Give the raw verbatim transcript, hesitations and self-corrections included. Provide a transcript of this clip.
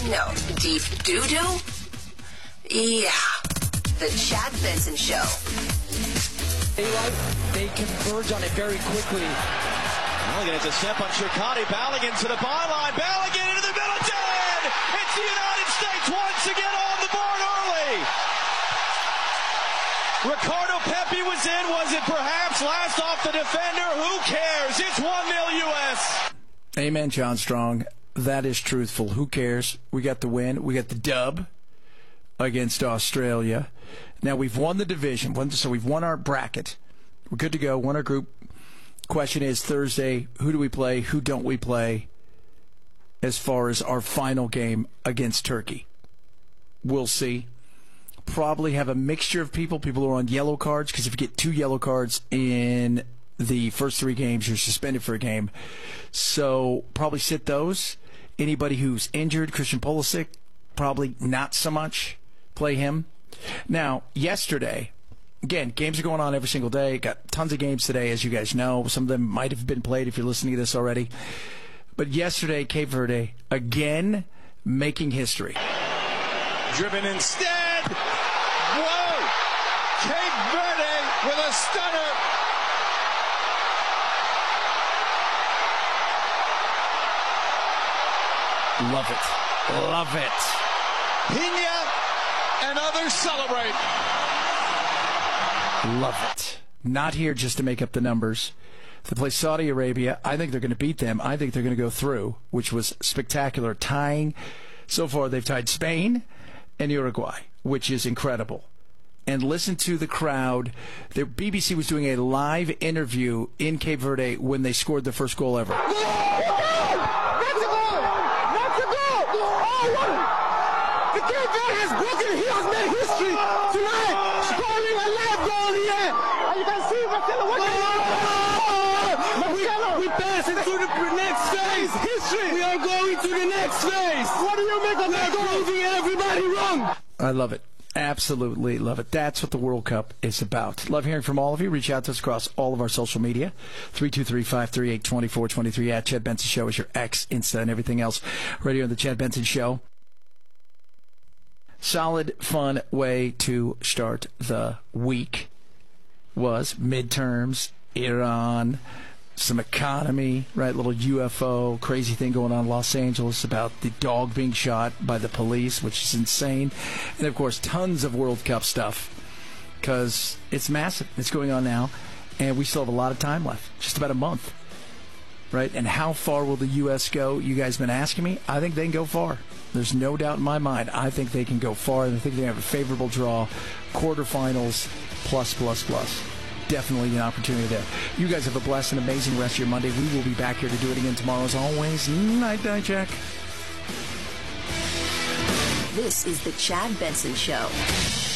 No, deep doo-doo? Yeah, the Chad Benson Show. Daylight, they converge on it very quickly. Balogun has a step on Shirkati. Balogun to the byline. Balogun into the middle. Dead! It's the United States once again on the board early. Ricardo Pepi was in. Was it perhaps last off the defender? Who cares? It's one nil U S. Amen, John Strong. That is truthful. Who cares? We got the win. We got the dub against Australia. Now, we've won the division, so we've won our bracket. We're good to go, won our group. Question is, Thursday, who do we play, who don't we play as far as our final game against Turkey? We'll see. Probably have a mixture of people, people who are on yellow cards, because if you get two yellow cards in the first three games, you're suspended for a game. So probably sit those. Anybody who's injured, Christian Pulisic, probably not so much. Play him. Now, yesterday, again, games are going on every single day. Got tons of games today, as you guys know. Some of them might have been played if you're listening to this already. But yesterday, Cape Verde, again, making history. Driven instead. Whoa! Cape Verde with a stunner. Love it. Love it. Pina and others celebrate. Love it. Not here just to make up the numbers. They play Saudi Arabia. I think they're going to beat them. I think they're going to go through, which was spectacular. Tying. So far, they've tied Spain and Uruguay, which is incredible. And listen to the crowd. The B B C was doing a live interview in Cape Verde when they scored the first goal ever. The Cape Verde has broken, he has made history tonight, scoring a live goal here. And you can see Marcelo, what Marcelo, we pass into the next phase. History. We are going to the next phase. What do you make of that? We're proving everybody wrong. I love it. Absolutely love it. That's what the World Cup is about. Love hearing from all of you. Reach out to us across all of our social media. three two three, five three eight, two four two three at Chad Benson Show is your X, Insta, and everything else right here on the Chad Benson Show. Solid, fun way to start the week was midterms, Iran, some economy, right? Little U F O, crazy thing going on in Los Angeles about the dog being shot by the police, which is insane. And, of course, tons of World Cup stuff because it's massive. It's going on now, and we still have a lot of time left, just about a month, right? And how far will the U S go? You guys have been asking me. I think they can go far. There's no doubt in my mind. I think they can go far, and I think they have a favorable draw, quarterfinals, plus, plus, plus. Definitely an opportunity there. You guys have a blessed and amazing rest of your Monday. We will be back here to do it again tomorrow as always. Night, night, Jack. This is the Chad Benson Show.